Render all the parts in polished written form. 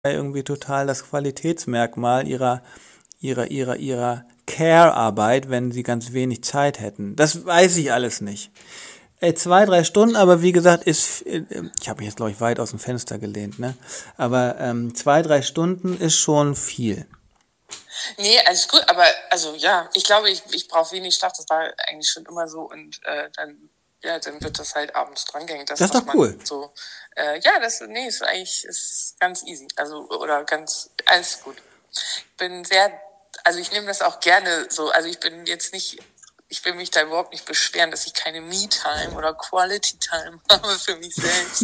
irgendwie total das Qualitätsmerkmal ihrer Care-Arbeit, wenn sie ganz wenig Zeit hätten. Das weiß ich alles nicht. 2, 3 Stunden, aber wie gesagt, ich habe mich jetzt, glaube ich, weit aus dem Fenster gelehnt, ne? Aber 2, 3 Stunden ist schon viel. Nee, alles gut, aber also ja, ich glaube, ich brauche wenig Schlaf, das war eigentlich schon immer so und dann wird das halt abends drangehängt. Das ist doch cool. So, ist eigentlich ist ganz easy, also oder ganz, alles gut. Ich nehme das auch gerne so, also ich will mich da überhaupt nicht beschweren, dass ich keine Me-Time oder Quality-Time habe für mich selbst,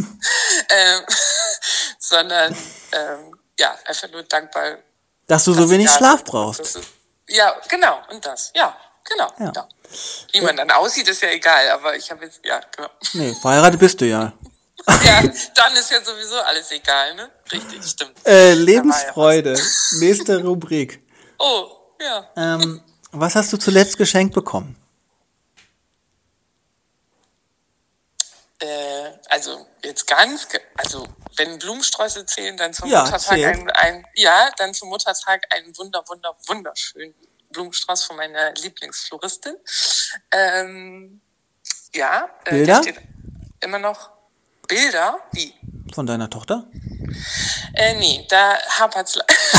sondern einfach nur dankbar, dass du so wenig Schlaf brauchst. Ja, genau, und das, ja, genau. Ja. Ja. Wie man dann aussieht, ist ja egal, aber ich habe jetzt, ja, genau. Nee, verheiratet bist du ja. Ja, dann ist ja sowieso alles egal, ne? Richtig, stimmt. Lebensfreude, nächste Rubrik. Oh, ja. Was hast du zuletzt geschenkt bekommen? Wenn Blumensträuße zählen, dann zum Muttertag einen wunderschönen Blumenstrauß von meiner Lieblingsfloristin. Bilder? Da steht immer noch Bilder. Wie? Von deiner Tochter? Nee, da hapert's.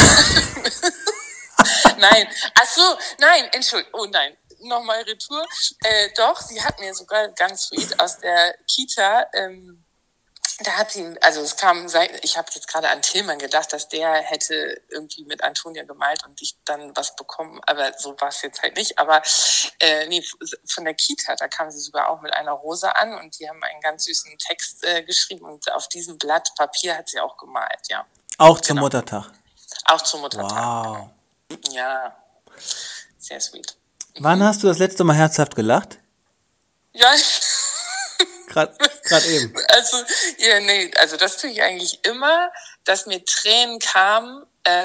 Nein, Entschuldigung, oh nein. Nochmal Retour. Doch, sie hat mir sogar ganz sweet aus der Kita, da hat sie, also ich habe jetzt gerade an Tillmann gedacht, dass der hätte irgendwie mit Antonia gemalt und ich dann was bekommen, aber so war es jetzt halt nicht. Aber von der Kita, da kam sie sogar auch mit einer Rose an und die haben einen ganz süßen Text geschrieben und auf diesem Blatt Papier hat sie auch gemalt, ja. Auch zum Muttertag? Auch zum Muttertag. Wow. Genau. Ja, sehr sweet. Wann hast du das letzte Mal herzhaft gelacht? Ja, Gerade eben. Also das tue ich eigentlich immer, dass mir Tränen kamen.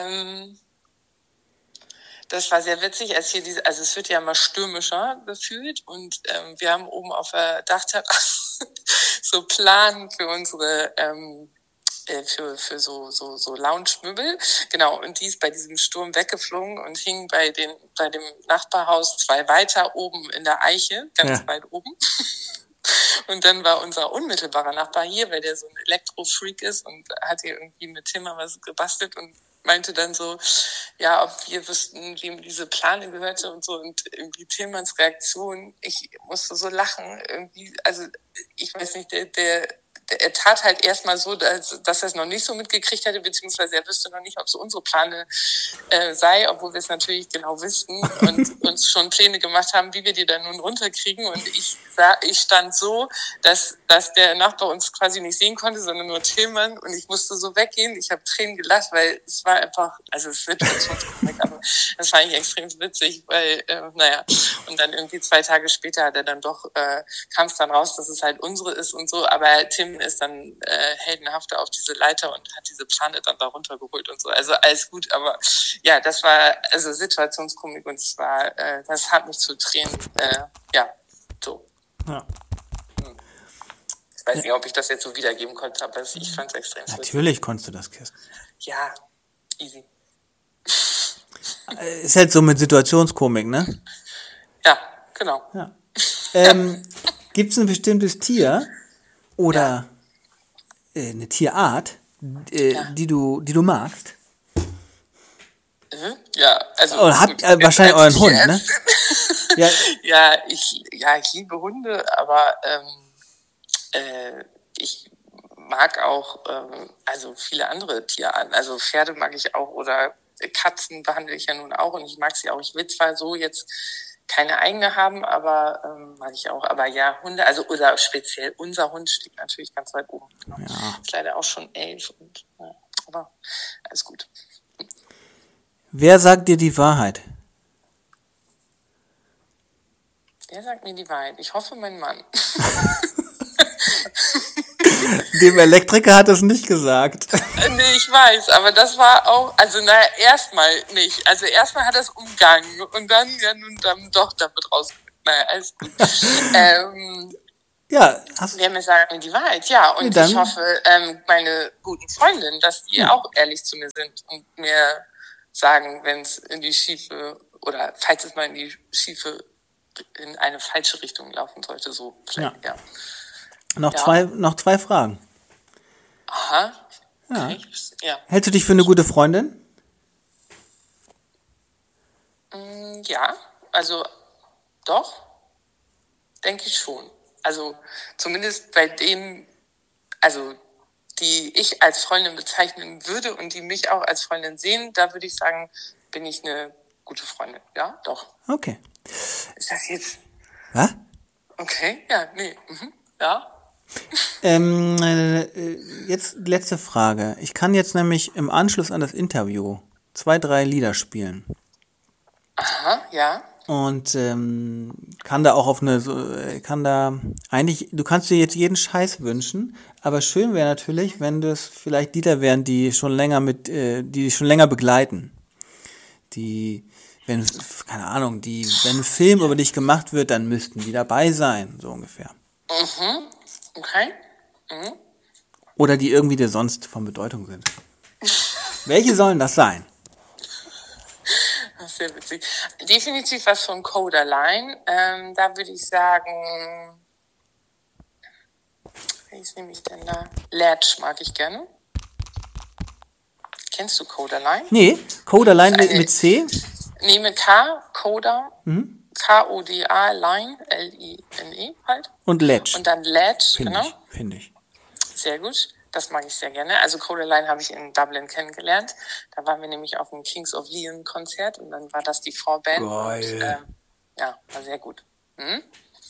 Das war sehr witzig, als es wird ja immer stürmischer gefühlt und wir haben oben auf der Dachterrasse so Plan für unsere für so Lounge-Möbel. Genau, und die ist bei diesem Sturm weggeflogen und hing bei dem Nachbarhaus 2 weiter oben in der Eiche, ganz weit oben. Und dann war unser unmittelbarer Nachbar hier, weil der so ein Elektro-Freak ist und hat hier irgendwie mit Timmer was gebastelt und meinte dann so, ja, ob wir wüssten, wem diese Plane gehörte und so. Und irgendwie Tillmanns Reaktion, ich musste so lachen. Irgendwie, also ich weiß nicht, er tat halt erstmal so, dass er es noch nicht so mitgekriegt hätte, beziehungsweise er wüsste noch nicht, ob es unsere Plane sei, obwohl wir es natürlich genau wüssten und uns schon Pläne gemacht haben, wie wir die dann nun runterkriegen. Und ich stand so, dass der Nachbar uns quasi nicht sehen konnte, sondern nur Tillmann. Und ich musste so weggehen. Ich habe Tränen gelacht, weil es war einfach, also es wird schon aber das war eigentlich extrem witzig, weil, und dann irgendwie 2 Tage später hat er dann doch, kam es dann raus, dass es halt unsere ist und so, aber Tim ist dann heldenhafter auf diese Leiter und hat diese Plane dann da runtergeholt und so. Also alles gut, aber ja, das war also Situationskomik und das hat mich zu Tränen, so. Ja. Ich weiß nicht, ob ich das jetzt so wiedergeben konnte, aber ich fand es extrem witzig. Natürlich konntest du das, Kirsten. Ja, easy. Ist halt so mit Situationskomik, ne? Ja, genau. Ja. Gibt es ein bestimmtes Tier oder eine Tierart, die du magst? Ja, also oder habt wahrscheinlich euren Hund, ne? Ich liebe Hunde, aber ich mag auch also viele andere Tierarten. Also Pferde mag ich auch oder Katzen behandle ich ja nun auch und ich mag sie auch. Ich will zwar so jetzt keine eigene haben, aber mag ich auch. Aber ja, Hunde, also oder speziell unser Hund steht natürlich ganz weit oben. Ja. Ist leider auch schon 11 und aber alles gut. Wer sagt dir die Wahrheit? Wer sagt mir die Wahrheit? Ich hoffe, mein Mann. Dem Elektriker hat es nicht gesagt. Nee, ich weiß, aber das war auch, also erstmal nicht. Also erstmal hat er es umgangen und dann, dann doch damit raus. Alles gut. Ja, Wer mir sagen die Wahrheit, ja. Und dann- ich hoffe, meine guten Freundinnen, dass die auch ehrlich zu mir sind und mir sagen, wenn es in die schiefe oder falls es mal in eine falsche Richtung laufen sollte, so vielleicht, ja. Noch Ja. zwei Fragen. Aha. Ja. Okay. Ja. Hältst du dich für eine gute Freundin? Ja, also doch, denke ich schon. Also zumindest bei denen, also die ich als Freundin bezeichnen würde und die mich auch als Freundin sehen, da würde ich sagen, bin ich eine gute Freundin. Ja, doch. Okay. Ist das jetzt? Was? Okay, ja, nee. Ja. Jetzt letzte Frage. Ich kann jetzt nämlich im Anschluss an das Interview 2, 3 Lieder spielen. Aha, ja. Und kann da auch eigentlich, du kannst dir jetzt jeden Scheiß wünschen, aber schön wäre natürlich, wenn das vielleicht Lieder wären, die dich schon länger begleiten. Wenn ein Film über dich gemacht wird, dann müssten die dabei sein, so ungefähr. Okay. Oder die irgendwie dir sonst von Bedeutung sind. Welche sollen das sein? Das ist sehr witzig. Definitiv was von Codaline. Da würde ich sagen, welches nehme ich denn da? Ledge mag ich gerne. Kennst du Codaline? Nee, Codaline mit C. Nee, mit K, Coda, K-O-D-A, Line, L-I-N-E halt. Und Ledge. Und dann Ledge, genau. Finde ich. Sehr gut. Das mag ich sehr gerne. Also Codaline habe ich in Dublin kennengelernt. Da waren wir nämlich auf dem Kings of Leon Konzert und dann war das die Vorband. Geil. Und, ja, war sehr gut. Und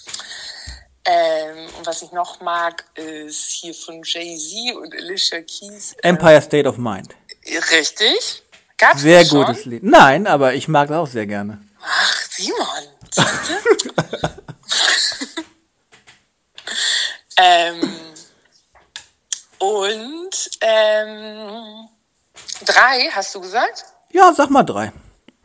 was ich noch mag, ist hier von Jay-Z und Alicia Keys. Empire State of Mind. Richtig. Gab's Sehr das schon? gutes Lied. Nein, aber ich mag das auch sehr gerne. Ach, Simon. Siehste? Und 3, hast du gesagt? Ja, sag mal 3.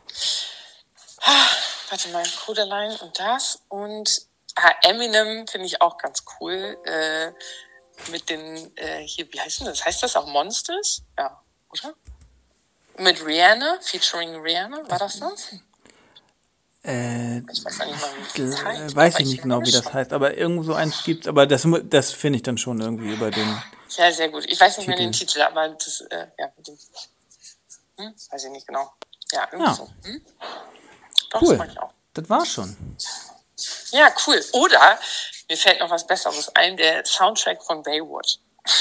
Warte mal, Codaline und das. Und Eminem finde ich auch ganz cool. Mit den, hier, wie heißt denn das? Heißt das auch Monsters? Ja, oder? Mit Rihanna, featuring Rihanna, war das das? Ich weiß nicht mal, wie das heißt. Weiß ich nicht genau, wie das heißt, aber irgendwo so eins gibt's, aber das finde ich dann schon irgendwie über den... Ja, sehr gut. Ich weiß nicht mehr den Titel, aber das, ja, weiß ich nicht genau. Ja, irgendwie so. Doch, Cool. das mag ich auch. Das war's schon. Ja, cool. Oder, mir fällt noch was Besseres ein, der Soundtrack von Baywatch.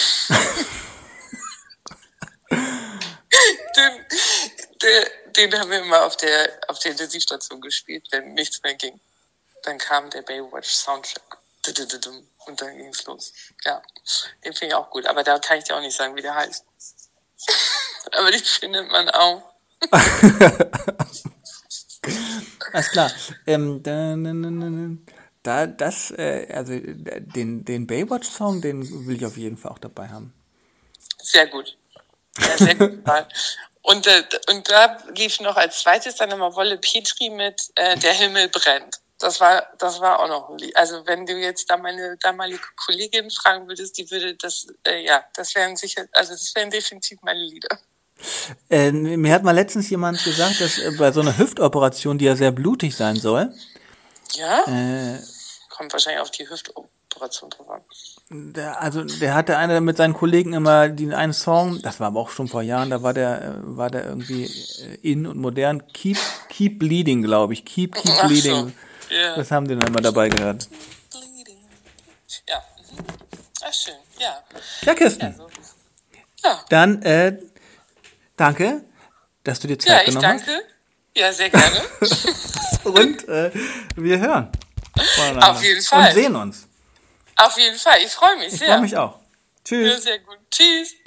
Den haben wir immer auf der Intensivstation gespielt, wenn nichts mehr ging. Dann kam der Baywatch-Soundtrack. Und dann ging's los. Ja, den finde ich auch gut. Aber da kann ich dir auch nicht sagen, wie der heißt. Aber den findet man auch. Alles klar. Den Baywatch-Song, den will ich auf jeden Fall auch dabei haben. Sehr gut. Ja, sehr gut. Und da lief noch als zweites dann immer Wolle Petri mit Der Himmel brennt. Das war auch noch ein Lied. Also wenn du jetzt da meine damalige Kollegin fragen würdest, die würde das, das wären definitiv meine Lieder. Mir hat mal letztens jemand gesagt, dass bei so einer Hüftoperation, die ja sehr blutig sein soll, Ja? Kommt wahrscheinlich auf die Hüftoperation drauf an. der hatte einer mit seinen Kollegen immer den einen Song, das war aber auch schon vor Jahren, da war der irgendwie in und modern, Keep Bleeding, glaube ich, Keep Bleeding. So. Yeah. Das haben die dann immer dabei gehört. Ja. Ach, schön. Ja. Ja, Kirsten. Ja. Dann, danke, dass du dir Zeit genommen hast. Ja, ich danke. Ja, sehr gerne. Und wir hören voneinander. Auf jeden Fall. Und sehen uns. Auf jeden Fall. Ich freue mich sehr. Ich freue mich auch. Tschüss. Ja, sehr gut. Tschüss.